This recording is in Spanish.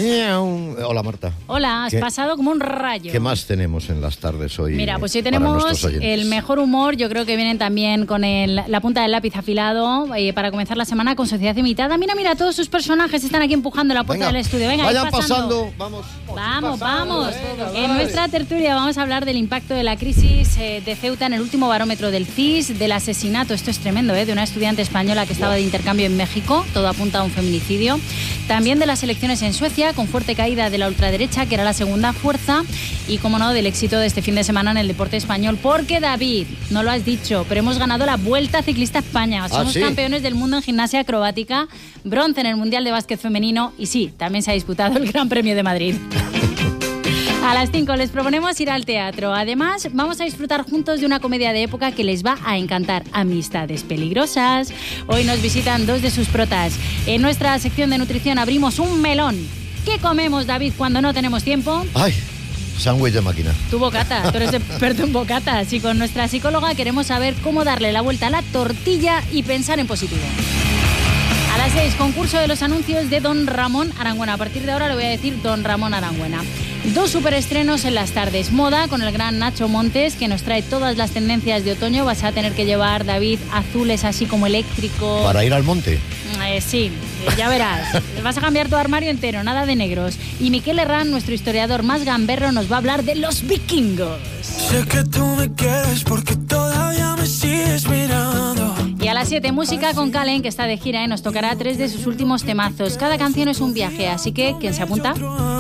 Hola, Marta. Hola, has pasado como un rayo. ¿Qué más tenemos en las tardes hoy? Mira, pues hoy tenemos el mejor humor. Yo creo que vienen también con la punta del lápiz afilado para comenzar la semana con Sociedad Imitada. Mira, todos sus personajes están aquí empujando la puerta del estudio. Venga, vayan pasando. Vamos. En nuestra tertulia vamos a hablar del impacto de la crisis de Ceuta en el último barómetro del CIS, del asesinato, esto es tremendo, de una estudiante española que estaba de intercambio en México, todo apunta a un feminicidio. También de las elecciones en Suecia, con fuerte caída de la ultraderecha, que era la segunda fuerza, y, como no, del éxito de este fin de semana en el deporte español, porque, David, no lo has dicho, pero hemos ganado la Vuelta Ciclista a España. Somos campeones del mundo en gimnasia acrobática, bronce en el Mundial de Básquet Femenino y sí, también se ha disputado el Gran Premio de Madrid. A las 5 les proponemos ir al teatro. Además, vamos a disfrutar juntos de una comedia de época que les va a encantar, Amistades Peligrosas. Hoy nos visitan dos de sus protas. En nuestra sección de nutrición abrimos un melón. ¿Qué comemos, David, cuando no tenemos tiempo? ¡Ay! Sándwich de máquina. Tú bocata, tú eres experto en bocatas. Y con nuestra psicóloga queremos saber cómo darle la vuelta a la tortilla y pensar en positivo. A las 6, concurso de los anuncios de Don Ramón Arangüena. A partir de ahora le voy a decir Don Ramón Arangüena. 2 superestrenos en las tardes. Moda con el gran Nacho Montes, que nos trae todas las tendencias de otoño. Vas a tener que llevar, David, azules así como eléctrico. ¿Para ir al monte? Sí, ya verás. Vas a cambiar tu armario entero, nada de negros. Y Miquel Herrán, nuestro historiador más gamberro, nos va a hablar de los vikingos. Sé que tú me quieres porque todavía me sigues mirando. Y a las 7, música con Calen, que está de gira y nos tocará 3 de sus últimos temazos. Cada canción es un viaje, así que, ¿quién se apunta?